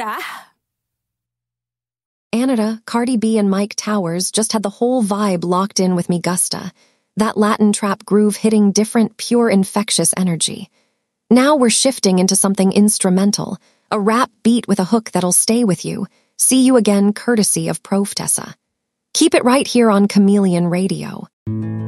Anita, Cardi B, and Mike Towers just had the whole vibe locked in with Me Gusta. That Latin trap groove hitting different, pure, infectious energy. Now we're shifting into something instrumental, a rap beat with a hook that'll stay with you. See you again courtesy of Prof Tessa. Keep it right here on Chameleon Radio.